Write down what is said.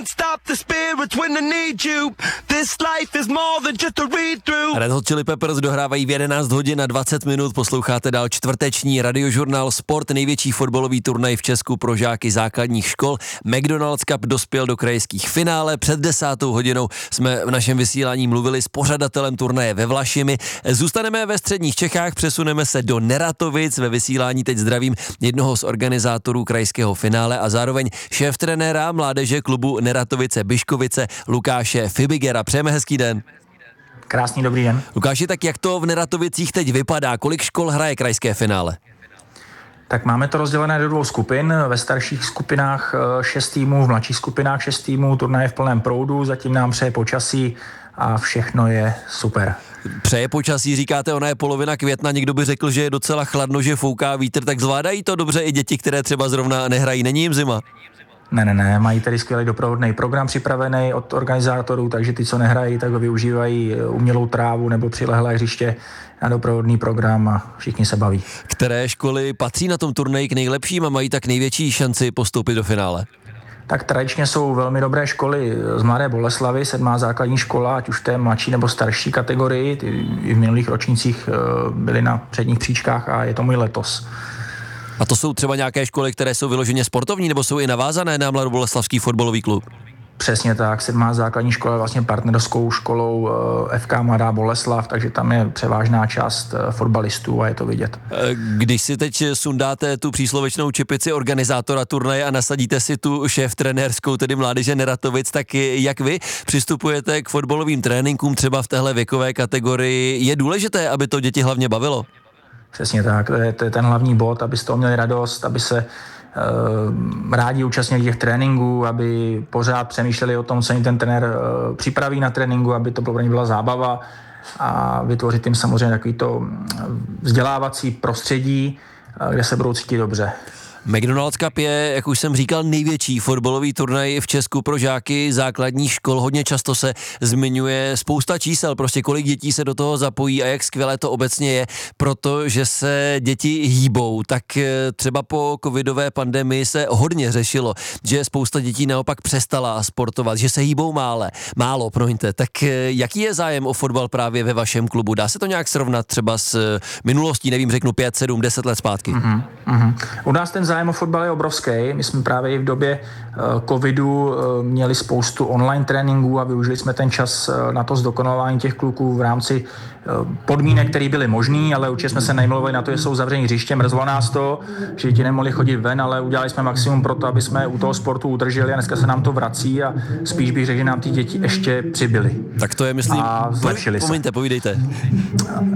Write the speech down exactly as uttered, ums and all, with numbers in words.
Stop the spirits when I need you. This life is more than just a read through. Red Hot Chili Peppers dohrávají v jedenáct hodin a dvacet minut. Posloucháte dál čtvrteční radiožurnál Sport, největší fotbalový turnaj v Česku pro žáky základních škol. McDonald's Cup dospěl do krajských finále. Před desátou hodinou jsme v našem vysílání mluvili s pořadatelem turnaje ve Vlašimi. Zůstaneme ve středních Čechách, přesuneme se do Neratovic. Ve vysílání teď zdravím jednoho z organizátorů krajského finále a zároveň šéf-trenéra mládeže klubu Neratovice Byškovice Lukáše Fibigera. Přejeme hezký den. Krásný dobrý den. Lukáši, tak jak to v Neratovicích teď vypadá? Kolik škol hraje krajské finále? Tak máme to rozdělené do dvou skupin. Ve starších skupinách šest týmů, v mladších skupinách šest týmů. Turnaj je v plném proudu, zatím nám přeje počasí a všechno je super. Přeje počasí, říkáte, ona je polovina května, někdo by řekl, že je docela chladno, že fouká vítr, tak zvládají to dobře i děti, které třeba zrovna nehrají, není jim zima? Ne, ne, ne, mají tady skvělý doprovodný program připravený od organizátorů, takže ty, co nehrají, tak využívají umělou trávu nebo přilehlé hřiště na doprovodný program a všichni se baví. Které školy patří na tom turnaji k nejlepším a mají tak největší šanci postoupit do finále? Tak tradičně jsou velmi dobré školy z Mladé Boleslavi, sedmá základní škola, ať už té mladší nebo starší kategorii, ty i v minulých ročnících byly na předních příčkách a je tomu i letos. A to jsou třeba nějaké školy, které jsou vyloženě sportovní nebo jsou i navázané na Mladoboleslavský fotbalový klub? Přesně tak, sedmá základní škola je vlastně partnerskou školou F K Mladá Boleslav, takže tam je převážná část fotbalistů a je to vidět. Když si teď sundáte tu příslovečnou čepici organizátora turnaje a nasadíte si tu šéf-trenérskou, tedy mládeže Neratovic, tak jak vy přistupujete k fotbalovým tréninkům třeba v téhle věkové kategorii? Je důležité, aby to děti hlavně bavilo? Přesně tak, to je, to je ten hlavní bod, aby z toho měli radost, aby se uh, rádi účastnili těch tréninků, aby pořád přemýšleli o tom, co jim ten trenér uh, připraví na tréninku, aby to pro ně byla zábava a vytvořit jim samozřejmě takovýto vzdělávací prostředí, uh, kde se budou cítit dobře. McDonald's Cup je, jak už jsem říkal, největší fotbalový turnaj v Česku pro žáky základních škol. Hodně často se zmiňuje spousta čísel, prostě kolik dětí se do toho zapojí a jak skvělé to obecně je, protože se děti hýbou. Tak třeba po covidové pandemii se hodně řešilo, že spousta dětí naopak přestala sportovat, že se hýbou málo, málo, promiňte. Tak jaký je zájem o fotbal právě ve vašem klubu? Dá se to nějak srovnat třeba s minulostí, nevím, řeknu pět, sedm, deset let zpátky? Mm-hmm, mm-hmm. U nás ten zájem o fotbal je obrovský. My jsme právě i v době uh, covidu uh, měli spoustu online tréninků a využili jsme ten čas uh, na to zdokonalování těch kluků v rámci uh, podmínek, které byly možný, ale určitě jsme se najmelovali na to, že jsou zavření hřiště, mrzlo nás to, že děti nemohli chodit ven, ale udělali jsme maximum pro to, aby jsme u toho sportu udrželi a dneska se nám to vrací a spíš bych řekl, že nám ty děti ještě přibyly. Tak to je, myslím, a zlepšili se. Pomiňte, povídejte.